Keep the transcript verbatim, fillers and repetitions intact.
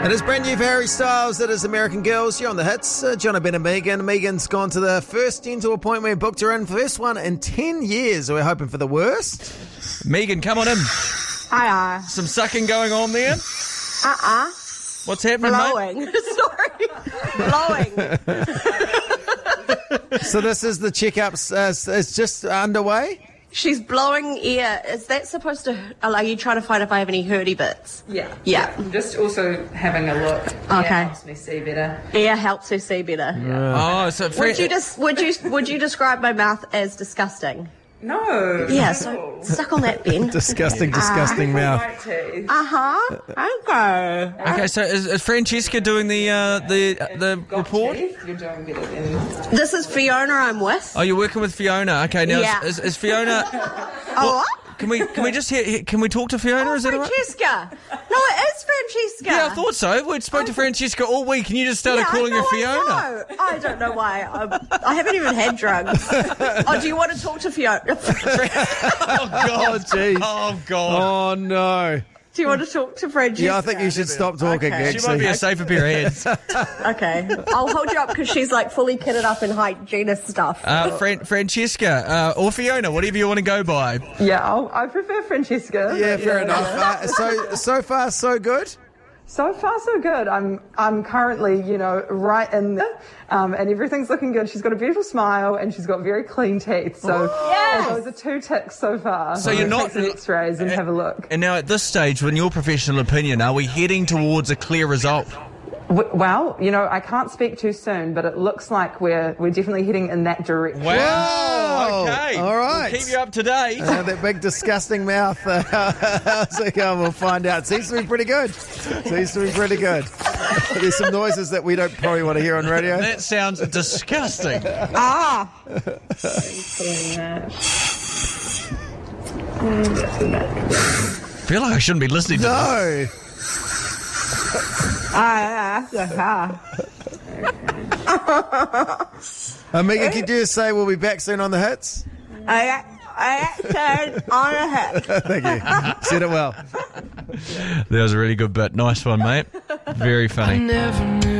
It is brand new for Harry Styles. It is American Girls. You're on the hits. Uh, John, Ben and Megan. Megan's gone to the first dental appointment. We booked her in. First one in ten years. We're hoping for the worst. Megan, come on in. Hi. Some sucking going on there. Uh-uh. What's happening, Blowing. mate? Sorry. Blowing. So this is the checkups. Uh, it's just underway? She's blowing air. Is that supposed to... Are you trying to find if I have any hurdy bits? Yeah. Yeah. I'm just also having a look. Okay. Yeah, helps me see better. Air helps her see better. Oh, so Fran- Would you just would you would you describe my mouth as disgusting? No. Yeah, so suck on that, Ben. Disgusting, disgusting mouth. Right too. Uh-huh. Okay. Okay, so is, is Francesca doing the uh, the the report? You're doing better than... This is Fiona I'm with. Oh, you're working with Fiona. Okay, now Yeah. is, is Fiona? Oh, what? Can we can we just hear? hear- Can we talk to Fiona? Oh, is that all right? Francesca. No, it is Francesca. Yeah, I thought so. We'd spoke to Francesca all week, and you just started Yeah, calling I know, her Fiona. I, know. I don't know why. I, I haven't even had drugs. Oh, do you want to talk to Fiona? Oh God! jeez. Oh God! Oh, no. Do you want to talk to Francesca? Yeah, I think you should stop talking, Okay. She actually. might be a safer pair of hands. Okay. I'll hold you up because she's like fully kitted up in hygienist stuff. Uh, Fran- Francesca uh, or Fiona, whatever you want to go by. Yeah, I'll, I prefer Francesca. Yeah, but fair enough. Uh, so, so far, so good? So far, so good. I'm I'm currently, you know, right in there, um, and everything's looking good. She's got a beautiful smile, and she's got very clean teeth. So Yes. those are two ticks so far. So you're We'll not- take some X-rays and have a look. And now at this stage, in your professional opinion, are we heading towards a clear result? W- Well, you know, I can't speak too soon, but it looks like we're we're definitely heading in that direction. Wow. Whoa. Okay. All right. We'll keep you up to date. Uh, that big disgusting mouth. Uh, how's it going? We'll find out. Seems to be pretty good. Seems to be pretty good. There's some noises that we don't probably want to hear on radio. That sounds disgusting. Ah. I feel like I shouldn't be listening to this. No. Ah. Uh, Megan, could you just say we'll be back soon on the hits? I I said on a hit. Thank you. Said it well. That was a really good bit. Nice one, mate. Very funny. Never knew